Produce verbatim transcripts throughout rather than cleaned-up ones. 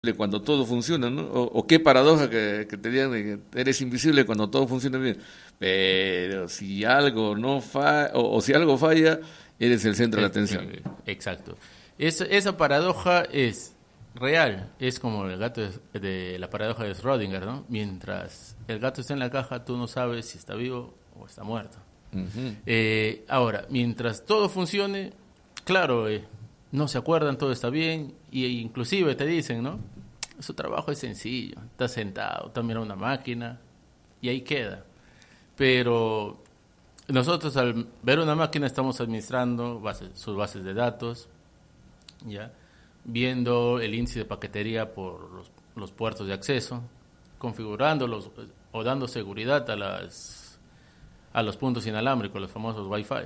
cuando todo funciona, ¿no? O, o qué paradoja que, que te digan que eres invisible cuando todo funciona bien. Pero si algo no fa o, o si algo falla, eres el centro de la atención. Exacto. Esa, esa paradoja es real, es como el gato de, de la paradoja de Schrödinger, ¿no? Mientras el gato está en la caja, tú no sabes si está vivo o está muerto. Uh-huh. Eh, ahora, mientras todo funcione, claro, eh, no se acuerdan, todo está bien, y inclusive te dicen, ¿no? Su trabajo es sencillo, está sentado, está mirando una máquina, y ahí queda. Pero nosotros al ver una máquina estamos administrando bases, sus bases de datos, ¿ya? Viendo el índice de paquetería por los, los puertos de acceso, configurándolos o dando seguridad a las a los puntos inalámbricos, los famosos Wi-Fi.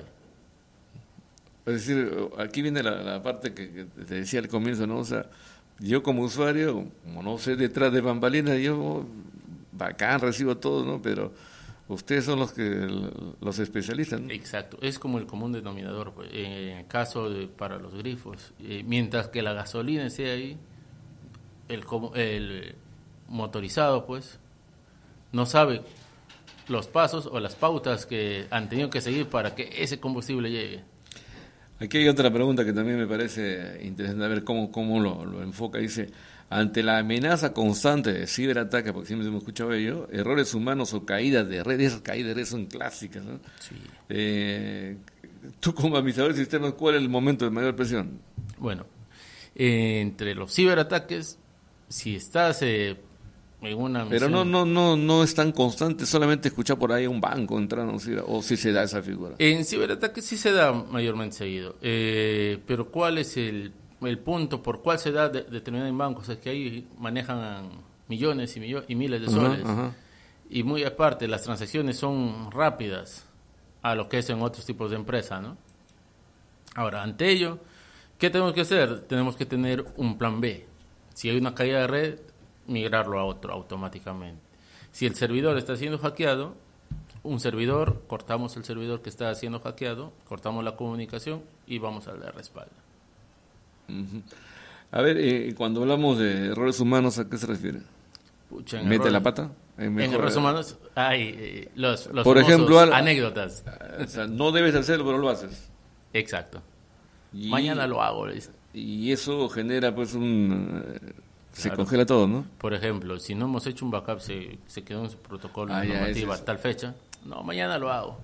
Es decir, aquí viene la, la parte que, que te decía al comienzo, ¿no? O sea, yo como usuario, como no sé detrás de bambalinas, yo bacán, recibo todo, ¿no? Pero ustedes son los que los especialistas, ¿no? Exacto, es como el común denominador, pues, en el caso de para los grifos, eh, mientras que la gasolina esté ahí, el, el motorizado, pues, no sabe los pasos o las pautas que han tenido que seguir para que ese combustible llegue. Aquí hay otra pregunta que también me parece interesante, a ver cómo, cómo lo, lo enfoca. Dice, ante la amenaza constante de ciberataques, porque siempre hemos escuchado yo, errores humanos o caídas de redes, esas caídas de redes son clásicas, ¿no? Sí. Eh, tú como administrador de sistemas, ¿cuál es el momento de mayor presión? Bueno, eh, entre los ciberataques, si estás eh, en una misión... Pero no, no, no, no es tan constante, solamente escuchar por ahí un banco entrando, o si se da esa figura. En ciberataques sí se da mayormente seguido, eh, pero ¿cuál es el, el punto por cuál se da de, determinado en bancos? Es que ahí manejan millones y, millo, y miles de soles, uh-huh, uh-huh. Y muy aparte, las transacciones son rápidas a lo que es en otros tipos de empresas, ¿no? Ahora, ante ello, ¿qué tenemos que hacer? Tenemos que tener un plan B. Si hay una caída de red, migrarlo a otro automáticamente. Si el servidor está siendo hackeado, un servidor, cortamos el servidor que está siendo hackeado, cortamos la comunicación y vamos al de respaldo. Uh-huh. A ver, eh, cuando hablamos de errores humanos, ¿a qué se refiere? Pucha, ¿Mete error, la pata? En errores humanos hay eh, los, los Por ejemplo, al, anécdotas. O sea, no debes hacerlo, pero lo haces. Exacto. Y, mañana lo hago. Y eso genera pues un... Se claro. Congela todo, ¿no? Por ejemplo, si no hemos hecho un backup, se, se quedó en su protocolo ah, normativa a tal fecha. No, mañana lo hago.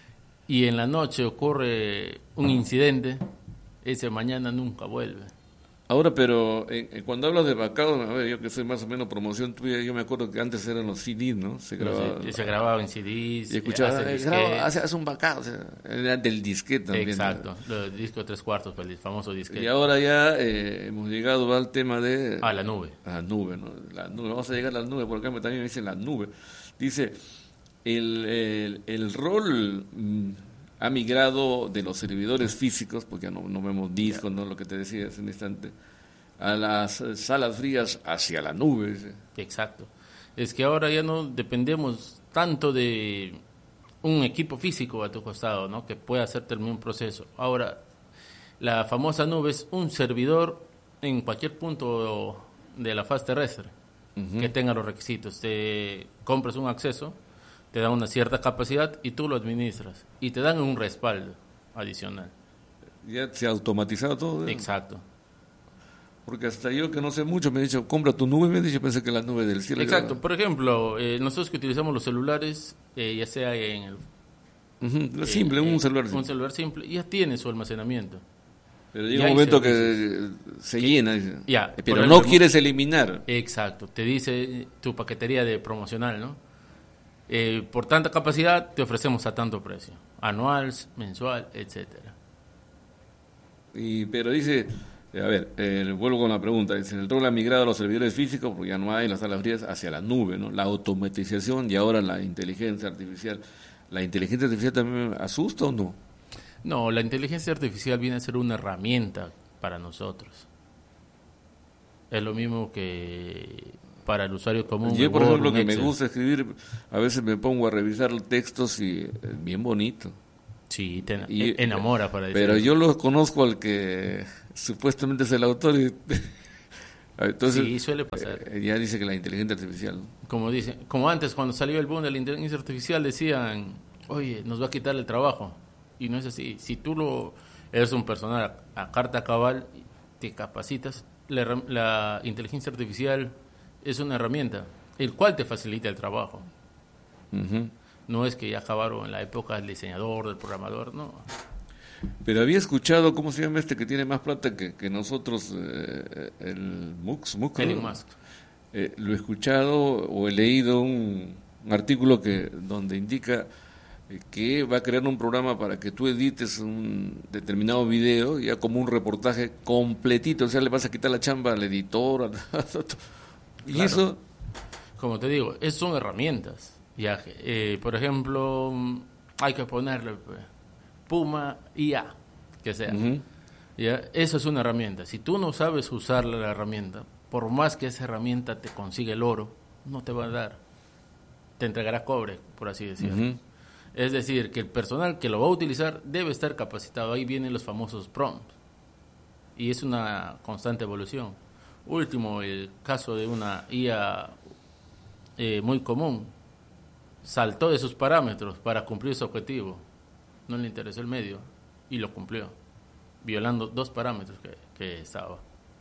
Y en la noche ocurre un incidente, ese mañana nunca vuelve. Ahora, pero eh, cuando hablas de backup, a ver, yo que soy más o menos promoción tuya, yo me acuerdo que antes eran los C Ds, ¿no? Se grababa, no, se, se grababa en C Ds. Y escuchaba, hace, graba, hace, hace un backup, o sea, era del disquete también. Exacto, ¿no? El disco de tres cuartos, el famoso disquete. Y ahora ya eh, hemos llegado al tema de... A la nube. A la nube, ¿no? La nube. Vamos a llegar a la nube, por acá también me dicen la nube. Dice, el, el, el rol... Mmm, ha migrado de los servidores físicos, porque ya no, no vemos discos, ¿no? Lo que te decía hace un instante, a las salas frías hacia la nube. ¿Sí? Exacto. Es que ahora ya no dependemos tanto de un equipo físico a tu costado, ¿no? Que pueda hacerte el mismo proceso. Ahora, la famosa nube es un servidor en cualquier punto de la faz terrestre uh-huh. que tenga los requisitos. Te compras un acceso, te dan una cierta capacidad y tú lo administras. Y te dan un respaldo adicional. Ya se ha automatizado todo. ¿Eh? Exacto. Porque hasta yo que no sé mucho me he dicho, compra tu nube, me he dicho, pensé que la nube del cielo. Exacto. Era... Por ejemplo, eh, nosotros que utilizamos los celulares, eh, ya sea en el... Uh-huh. Simple, eh, un celular simple. Un celular simple, ya tiene su almacenamiento. Pero llega un momento que se que, llena. Dice. Ya, pero ejemplo, no quieres eliminar. Exacto. Te dice tu paquetería de promocional, ¿no? Eh, por tanta capacidad te ofrecemos a tanto precio, anual, mensual, etcétera. Y pero dice, a ver, eh, vuelvo con la pregunta, dice, el rol ha migrado a los servidores físicos porque ya no hay las salas frías hacia la nube, ¿no? La automatización y ahora la inteligencia artificial. ¿La inteligencia artificial también asusta o no? No, la inteligencia artificial viene a ser una herramienta para nosotros. Es lo mismo que para el usuario común. Yo, por Word, ejemplo, que Excel. Me gusta escribir, a veces me pongo a revisar textos y es bien bonito. Sí, te y, enamora para decir. Pero yo lo conozco al que supuestamente es el autor y Entonces, sí, suele pasar. Eh, ya dice que la inteligencia artificial, ¿no? Como dice, como antes cuando salió el boom de la inteligencia artificial decían, oye, nos va a quitar el trabajo. Y no es así. Si tú lo eres un personal a, a carta cabal, te capacitas, la, la inteligencia artificial es una herramienta, el cual te facilita el trabajo. Uh-huh. No es que ya acabaron en la época del diseñador, del programador, no. Pero había escuchado, ¿cómo se llama este que tiene más plata que, que nosotros? Eh, el Mux, Mux Elon ¿no? Musk. Eh, lo he escuchado o he leído un, un artículo que donde indica eh, que va a crear un programa para que tú edites un determinado video, ya como un reportaje completito, o sea, le vas a quitar la chamba al editor, al, y Claro. eso... Como te digo, es, son herramientas. Ya, eh, por ejemplo, hay que ponerle pues, Puma I A, que sea. Uh-huh. Ya, eso es una herramienta. Si tú no sabes usar la herramienta, por más que esa herramienta te consiga el oro, no te va a dar. Te entregará cobre, por así decirlo. Uh-huh. Es decir, que el personal que lo va a utilizar debe estar capacitado. Ahí vienen los famosos prompts. Y es una constante evolución. Último, el caso de una I A eh, muy común. Saltó de sus parámetros para cumplir su objetivo. No le interesó el medio y lo cumplió, violando dos parámetros que, que estaba.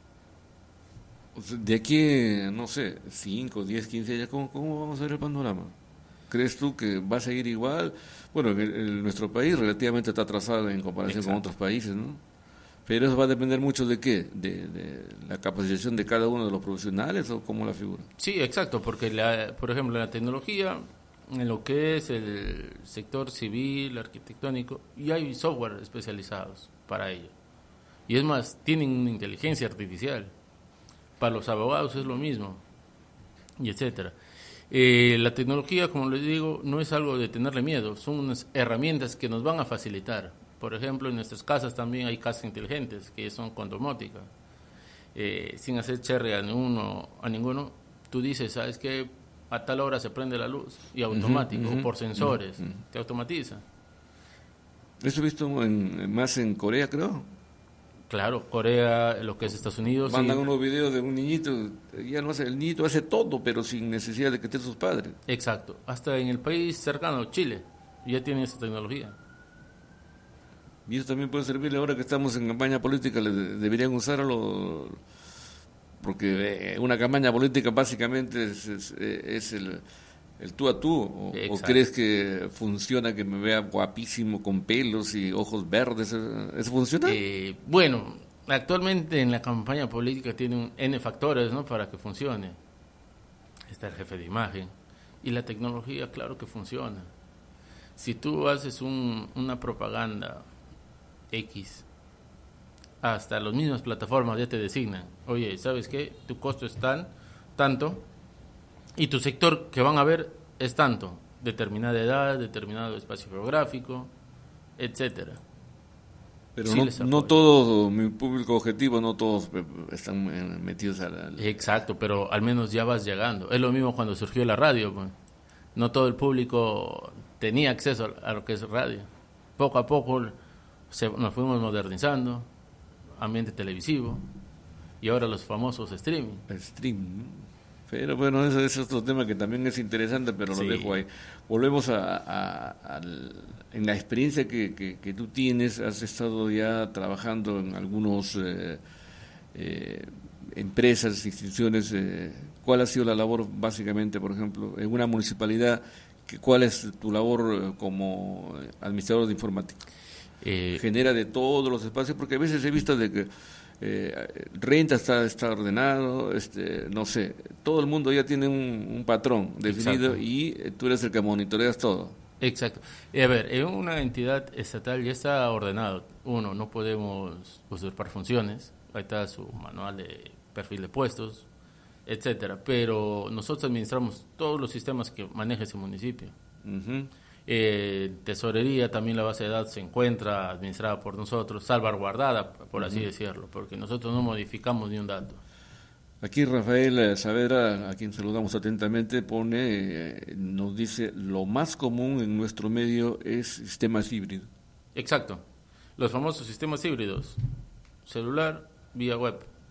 O sea, de aquí, no sé, cinco, diez, quince años, ¿cómo, ¿cómo vamos a ver el panorama? ¿Crees tú que va a seguir igual? Bueno, el, el, nuestro país relativamente está atrasado en comparación Exacto. con otros países, ¿no? Pero eso va a depender mucho de qué, de, de la capacitación de cada uno de los profesionales o cómo la figura. Sí, exacto, porque la, por ejemplo la tecnología, en lo que es el sector civil, arquitectónico, y hay software especializados para ello. Y es más, tienen una inteligencia artificial. Para los abogados es lo mismo, y etcétera. Eh, la tecnología, como les digo, no es algo de tenerle miedo, son unas herramientas que nos van a facilitar. Por ejemplo, en nuestras casas también hay casas inteligentes que son con domótica. Eh, sin hacer cherry a ninguno, a ninguno, tú dices, ¿sabes qué? A tal hora se prende la luz y automático, uh-huh, uh-huh, por sensores, uh-huh. te automatiza. Eso he visto en, más en Corea, creo. Claro, Corea, lo que es Estados Unidos. Mandan sí. unos videos de un niñito, ya no hace, el niñito hace todo, pero sin necesidad de que estén sus padres. Exacto, hasta en el país cercano, Chile, ya tienen esa tecnología. Y eso también puede servirle ahora que estamos en campaña política, le de, deberían usarlo, porque una campaña política básicamente es, es, es el, el tú a tú, o, o crees que funciona, que me vea guapísimo con pelos y ojos verdes, ¿eso funciona? Eh, bueno, actualmente en la campaña política tiene un N factores, ¿no?, para que funcione. Está el jefe de imagen y la tecnología, claro que funciona. Si tú haces un, una propaganda X, hasta las mismas plataformas ya te designan, oye, ¿sabes qué? Tu costo es tan, tanto, y tu sector que van a ver es tanto, determinada edad, determinado espacio geográfico, etcétera. Pero sí, no, no todo, mi público objetivo, no todos están metidos a la... Exacto, pero al menos ya vas llegando. Es lo mismo cuando surgió la radio, pues. No todo el público tenía acceso a lo que es radio. Poco a poco se, nos fuimos modernizando, ambiente televisivo, y ahora los famosos streaming. Streaming, pero bueno, ese es otro tema que también es interesante, pero sí. Lo dejo ahí. Volvemos a, a, a en la experiencia que, que, que tú tienes, has estado ya trabajando en algunos eh, eh, empresas, instituciones. Eh, ¿Cuál ha sido la labor básicamente, por ejemplo, en una municipalidad? ¿Cuál es tu labor como administrador de informática? Eh, Genera de todos los espacios, porque a veces he visto de que eh, renta está, está ordenado, este, no sé, todo el mundo ya tiene un, un patrón definido. Exacto. Y eh, tú eres el que monitoreas todo. Exacto. Y a ver, en una entidad estatal ya está ordenado. Uno, no podemos usurpar funciones, ahí está su manual de perfil de puestos, etcétera. Pero nosotros administramos todos los sistemas que maneja ese municipio. Uh-huh. Eh, tesorería, también la base de datos se encuentra administrada por nosotros, salvaguardada, por así uh-huh. decirlo, porque nosotros no modificamos ni un dato. Aquí Rafael Saavedra, a quien saludamos atentamente, pone, eh, nos dice, lo más común en nuestro medio es sistemas híbridos. Exacto, los famosos sistemas híbridos, celular, vía web.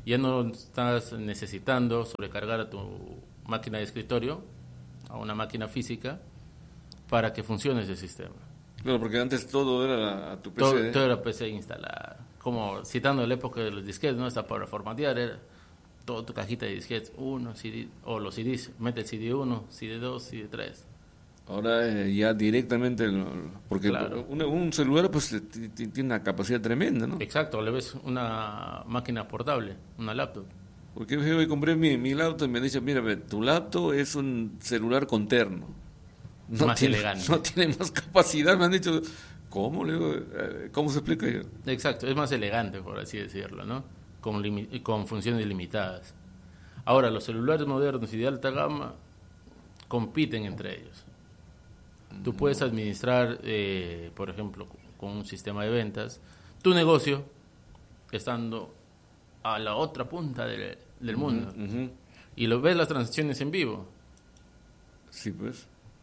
Ya no estás necesitando sobrecargar a tu máquina de escritorio, a una máquina física, para que funcione ese sistema. Claro, porque antes todo era a tu P C. Todo, ¿eh? todo era P C instalar. Como citando la época de los disquetes, ¿no? Hasta para formatear era toda tu cajita de disquetes, uno, C D, o los C Ds, mete el C D uno, C D dos, C D tres. Ahora eh, ya directamente, lo- porque Claro. un, un celular pues t- t- tiene una capacidad tremenda, ¿no? Exacto, le ves una máquina portable, una laptop. Porque yo hoy compré mi, mi laptop y me han dicho, mira, ve, tu laptop es un celular con terno. No Más tiene, elegante. No tiene más capacidad, me han dicho. ¿Cómo? Le digo, eh, ¿cómo se explica? Yo, Exacto, es más elegante, por así decirlo, ¿no? Con, limi- con funciones limitadas. Ahora, los celulares modernos y de alta gama compiten entre ellos. Tú puedes administrar, eh, por ejemplo, con un sistema de ventas, tu negocio estando a la otra punta del, del mundo. Ujú. Y lo ves las transacciones en vivo. Sí, pues.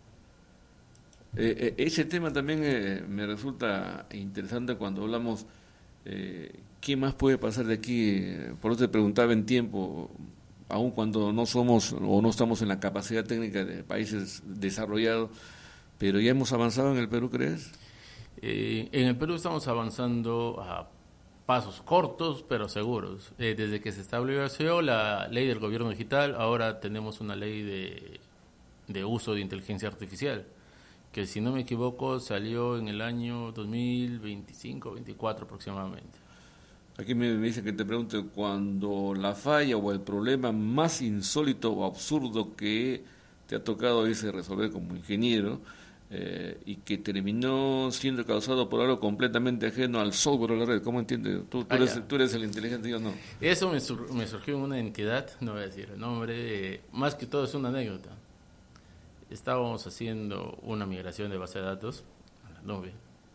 Eh, eh, ese tema también eh, me resulta interesante cuando hablamos eh, qué más puede pasar de aquí. Eh, Por eso te preguntaba en tiempo, aun cuando no somos o no estamos en la capacidad técnica de países desarrollados, pero ya hemos avanzado en el Perú, ¿crees? Eh, en el Perú estamos avanzando a pasos cortos pero seguros. Eh, desde que se estableció la ley del gobierno digital, ahora tenemos una ley de, de uso de inteligencia artificial, que si no me equivoco salió en el año dos mil veinticinco veinticuatro aproximadamente. Aquí me, me dicen que te pregunte, cuando la falla o el problema más insólito o absurdo que te ha tocado dice resolver como ingeniero, eh, y que terminó siendo causado por algo completamente ajeno al software o la red. ¿Cómo entiendes? Tú, tú, Ah, eres, ya. tú eres el inteligente, yo no. Eso me, sur- me surgió en una entidad, no voy a decir el nombre, eh, más que todo es una anécdota. Estábamos haciendo una migración de base de datos a la nube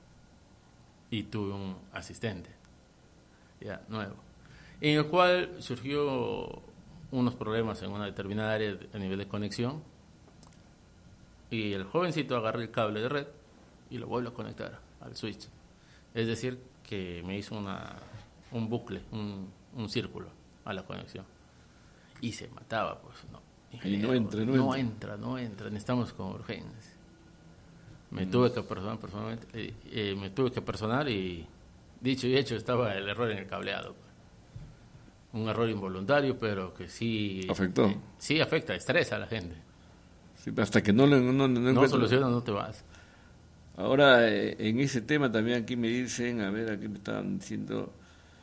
y tuve un asistente, ya, nuevo, en el cual surgió unos problemas en una determinada área a nivel de conexión y el jovencito agarró el cable de red y lo vuelve a conectar al switch. Es decir, que me hizo una, un bucle, un, un círculo a la conexión. Y se mataba, pues, no. Y no entra, no no entra. entra, no entra, necesitamos con urgencia. Me tuve que personar personalmente, eh, eh, me tuve que personar y dicho y hecho estaba el error en el cableado. Un error involuntario, pero que sí Afectó. eh, sí afecta, estresa a la gente. Sí, hasta que no lo no, no, no No encuentro- solucionas, no te vas. Ahora, eh, en ese tema también aquí me dicen, a ver, aquí me estaban diciendo,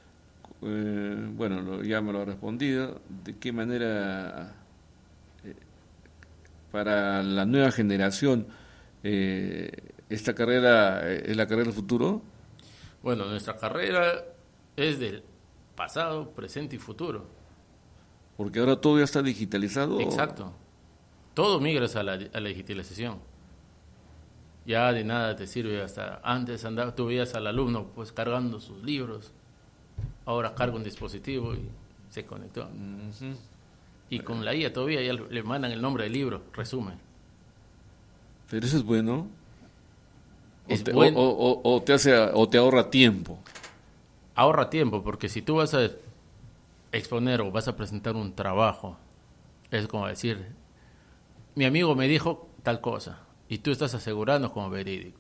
eh, bueno, lo- ya me lo ha respondido, de qué manera eh, para la nueva generación eh, esta carrera eh, es la carrera del futuro. Bueno, nuestra carrera es del pasado, presente y futuro. Porque ahora todo ya está digitalizado. Exacto. Todo migras a la, a la digitalización. Ya de nada te sirve hasta antes andaba, tú veías al alumno pues cargando sus libros. Ahora carga un dispositivo y se conectó. Ujú. Y con la I A todavía ya le mandan el nombre del libro, resumen. Pero eso es bueno. O Es te, bueno. o, o- o- o te hace, o te ahorra tiempo. Ahorra tiempo, porque si tú vas a exponer o vas a presentar un trabajo, es como decir, mi amigo me dijo tal cosa, y tú estás asegurando como verídico.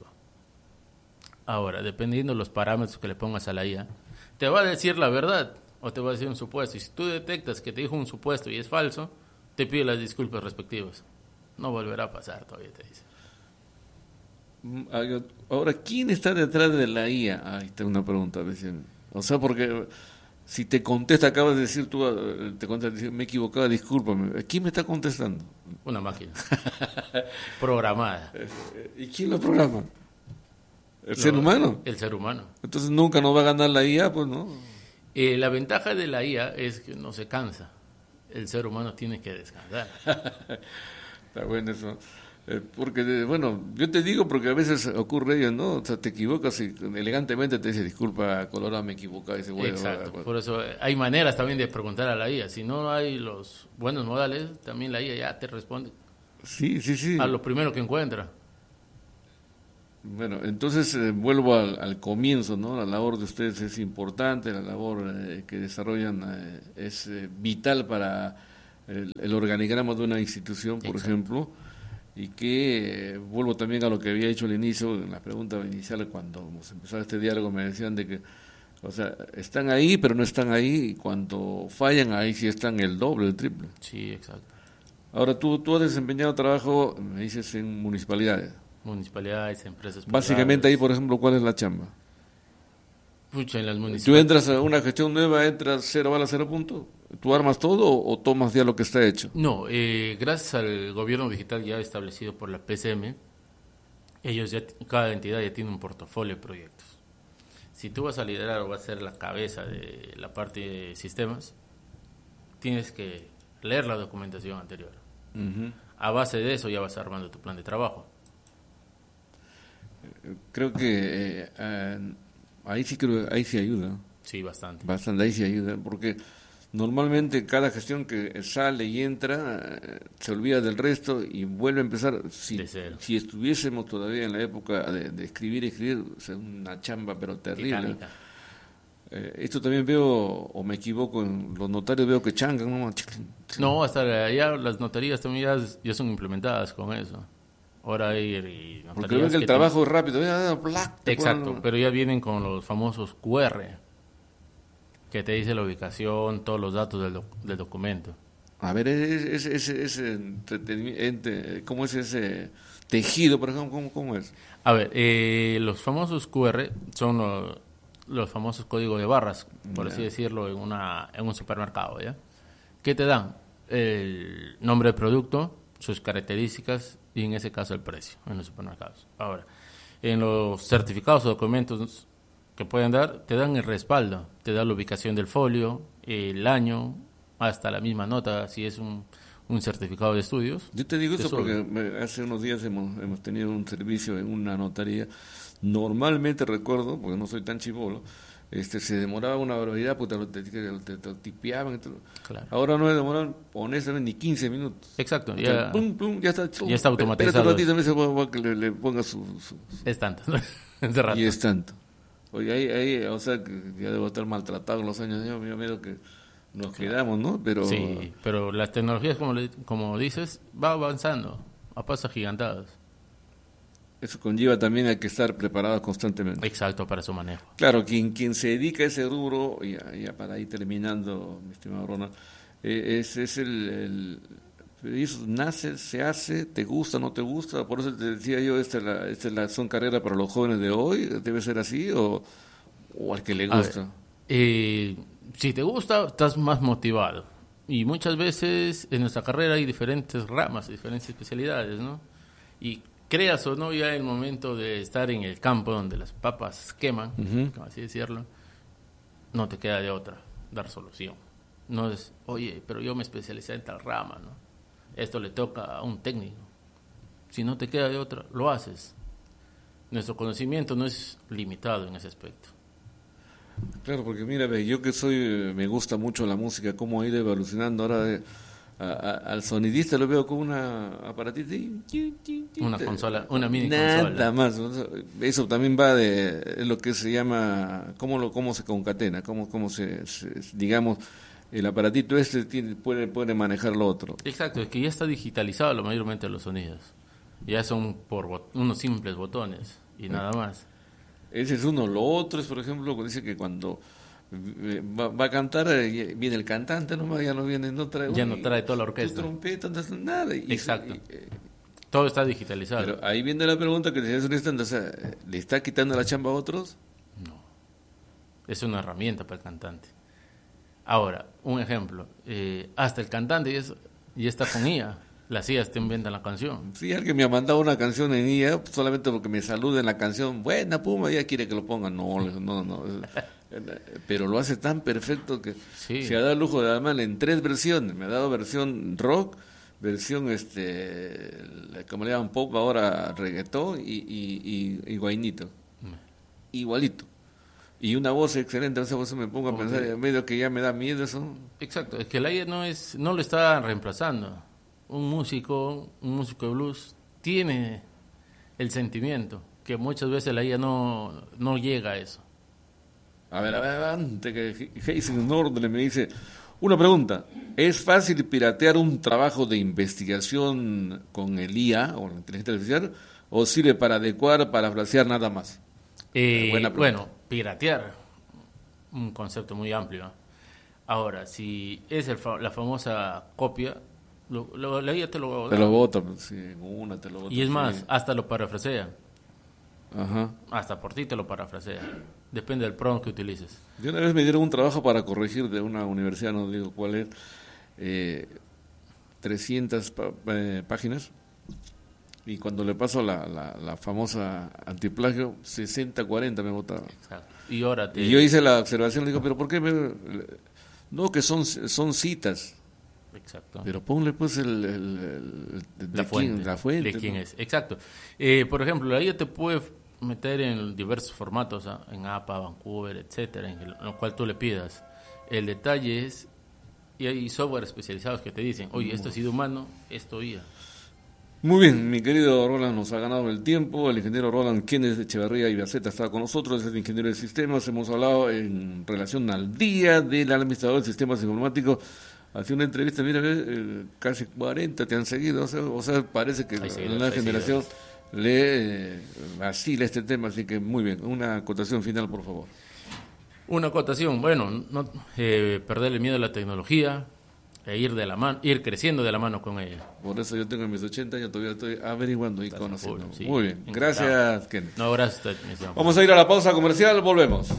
Ahora, dependiendo de los parámetros que le pongas a la I A, te va a decir la verdad o te va a decir un supuesto. Y si tú detectas que te dijo un supuesto y es falso, te pide las disculpas respectivas. No volverá a pasar, todavía te dice. Mm, hay ot- Ahora, ¿quién está detrás de la I A? Ahí está una pregunta. veces. O sea, porque si te contesta, acabas de decir tú, eh, te contesta, decir, me he equivocado, discúlpame. ¿Quién me está contestando? Una máquina programada. ¿Y quién lo programa? ¿El No, ser humano? El ser humano. Entonces nunca nos va a ganar la I A, pues, ¿no? Eh, la ventaja de la I A es que no se cansa. El ser humano tiene que descansar. Está bueno eso. Eh, porque, de- bueno, yo te digo porque a veces ocurre ello, ¿no? O sea, te equivocas y elegantemente te dice, disculpa, Colorado, me he equivocado. Ese güey, Exacto. bueno, Por eso eh, hay maneras también de preguntar a la I A. Si no hay los buenos modales, también la I A ya te responde sí, sí, sí. a lo primero que encuentra. Bueno, entonces eh, vuelvo al, al comienzo, ¿no? La labor de ustedes es importante, la labor eh, que desarrollan eh, es eh, vital para el, el organigrama de una institución, por Exacto. ejemplo, y que eh, vuelvo también a lo que había hecho al inicio, en la pregunta inicial, cuando hemos empezado este diálogo, me decían de que, o sea, están ahí, pero no están ahí, y cuando fallan, ahí sí están el doble, el triple. Sí, exacto. Ahora, tú, tú has desempeñado trabajo, me dices, en municipalidades. Municipalidades, empresas Básicamente ahí, privadas. por ejemplo, ¿cuál es la chamba? Pucha, en las Tú municipalidades. entras a una gestión nueva, entras cero bala, cero punto. ¿Tú armas todo o, o tomas ya lo que está hecho? No, eh, gracias al gobierno digital ya establecido por la P C M, ellos ya, cada entidad ya tiene un portafolio de proyectos. Si tú vas a liderar o vas a ser la cabeza de la parte de sistemas, tienes que leer la documentación anterior. Ujú. A base de eso ya vas armando tu plan de trabajo. Creo que eh, eh, ahí sí creo, ahí sí ayuda, Sí, bastante. bastante, ahí sí ayuda, porque normalmente cada gestión que sale y entra eh, se olvida del resto y vuelve a empezar. Si, De cero. si estuviésemos todavía en la época de, de escribir y escribir, o sea, una chamba pero terrible. Titánica. Eh, esto también veo, o me equivoco, en los notarios veo que changan, ¿no? No, hasta allá las notarías también ya, ya son implementadas con eso. Ahora hay y Porque notarías ven que el que trabajo es rápido. ya, blac, te Exacto, ponen- pero ya vienen con los famosos Q R, que te dice la ubicación, todos los datos del, doc- del documento. A ver, ese, ese, ese, ese entretenimiento, ¿cómo es ese tejido, por ejemplo? ¿Cómo, cómo es? A ver, eh, los famosos Q R son lo- los famosos códigos de barras, por así Ya. decirlo, en, una, en un supermercado, ¿ya? ¿Qué te dan? El nombre del producto, sus características y en ese caso el precio en los supermercados. Ahora, en los certificados o documentos que pueden dar, te dan el respaldo, te da la ubicación del folio, el año, hasta la misma nota, si es un, un certificado de estudios. Yo te digo te eso sube. porque me- hace unos días hemos, hemos tenido un servicio en una notaría. Normalmente recuerdo, porque no soy tan chivolo, este, se demoraba una barbaridad, porque te, lo- te, te- te- te lo tipeaban y todo. Claro. Ahora no demoran, honestamente, ni quince minutos. Exacto, O sea, ya plum, plum, ya está. ya está automatizado. Espérate un ratito, me dice, voy- voy a que le, le ponga su... su- su- es tanto. Ese rato. y es tanto. Oye, ahí, ahí, o sea, que ya debo estar maltratado en los años, yo me miedo que nos quedamos, ¿no? Pero Sí, pero las tecnologías, como, le- como dices, va avanzando a pasos gigantados. eso conlleva también hay que estar preparado constantemente. Exacto, para su manejo. Claro, quien, quien se dedica a ese rubro, ya, ya para ir terminando, mi estimado Ronald, eh, es, es el, el- eso nace, se hace, te gusta, no te gusta, por eso te decía yo, esta es la, esta es la son carrera para los jóvenes de hoy, debe ser así, o, o al que le A gusta. ver, eh, si te gusta, estás más motivado. Y muchas veces en nuestra carrera hay diferentes ramas, diferentes especialidades, ¿no? Y creas o no, ya el momento de estar en el campo donde las papas queman, Ujú. como así decirlo, no te queda de otra, dar solución. No es, oye, pero yo me especialicé en tal rama, ¿no? Esto le toca a un técnico. Si no te queda de otra, lo haces. Nuestro conocimiento no es limitado en ese aspecto. Claro, porque mira, ve, yo que soy, eh, me gusta mucho la música, cómo ha ido evolucionando. Ahora eh, a- a- al sonidista lo veo con una aparatito. y- Una consola, una mini Nada consola. más. O sea, eso también va de es lo que se llama, cómo lo cómo se concatena, cómo, cómo se, se- digamos, el aparatito este tiene, puede, puede manejar lo otro. Exacto, es que ya está digitalizado la mayormente los sonidos. Ya son por bot- unos simples botones y nada más. Ese es uno. Lo otro es, por ejemplo, que dice que cuando eh, va, va a cantar, eh, viene el cantante nomás, ya no viene, no trae, Ya no uy, trae toda la tu orquesta. trompeta, no hace nada. Y- Exacto. y- eh, Todo está digitalizado. pero ahí viene la pregunta que decías un instante, o sea, ¿le está quitando la chamba a otros? No. Es una herramienta para el cantante. Ahora, un ejemplo. eh, hasta el cantante ya, es- ya está con I A. Las I As te inventan la canción. Si alguien me ha mandado una canción en I A, solamente porque me saluda en la canción, buena Puma, ya quiere que lo ponga. No, le- no, no. Pero lo hace tan perfecto que Sí. se ha dado el lujo de darme en tres versiones. Me ha dado versión rock, versión, este, la- como le llaman pop, ahora reggaetón y, y, y, y guainito. Igualito. Y una voz excelente, esa voz me pongo a Como pensar, te- en medio que ya me da miedo eso. Exacto, es que la I A no, es, no lo está reemplazando. Un músico, un músico de blues, tiene el sentimiento que muchas veces la I A no, no llega a eso. A ver, a ver, antes que Heisen Nordle me dice, una pregunta, ¿es fácil piratear un trabajo de investigación con el I A o la inteligencia artificial o sirve para adecuar, parafrasear nada más? Eh, Buena bueno, piratear, un concepto muy amplio. Ahora, si es el fa- la famosa copia, lo, lo, la I A te lo Te lo bota, sí, una te lo bota. Y es sí. más, hasta lo parafrasea. Ajá. Hasta por ti te lo parafrasea. Depende del prompt que utilices. Yo una vez me dieron un trabajo para corregir de una universidad, no digo cuál es, eh, trescientas pa- eh, páginas. Y cuando le paso la, la, la famosa antiplagio, sesenta cuarenta me botaba. Exacto. Y ahora te... Y yo hice la observación, le digo, ¿pero por qué me...? No, que son, son citas. Exacto. Pero ponle pues el... el, el- de la, quién- fuente, la fuente. de quién ¿no? es. Exacto. Eh, por ejemplo, la I A te puede meter en diversos formatos, ¿ah? En A P A, Vancouver, etcétera, en, el, en lo cual tú le pidas. El detalle es, y hay software especializados que te dicen, oye, esto ha sido humano, esto I A. Muy bien, mi querido Roland nos ha ganado el tiempo. El ingeniero Roland Kenneth Echeverría Ibaceta está con nosotros, es el ingeniero de sistemas. Hemos hablado en relación al día del administrador de sistemas informáticos. Hace una entrevista, mira, eh, casi cuarenta te han seguido, o sea, o sea parece que Hay la seguidores, nueva hay generación le eh, vacila este tema, así que muy bien. Una acotación final, por favor. Una acotación, bueno, no eh, perderle miedo a la tecnología e ir de la mano, ir creciendo de la mano con ella. Por eso yo tengo mis ochenta años, todavía estoy averiguando y Estás conociendo. seguro, sí. Muy bien, Encantado. gracias, Kenneth. No, gracias a usted, mi estimado. Vamos a ir a la pausa comercial, volvemos.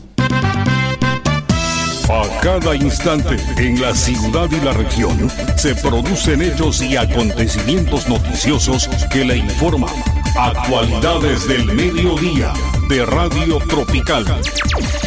A cada instante, en la ciudad y la región, se producen hechos y acontecimientos noticiosos que le informan. Actualidades del mediodía de Radio Tropical.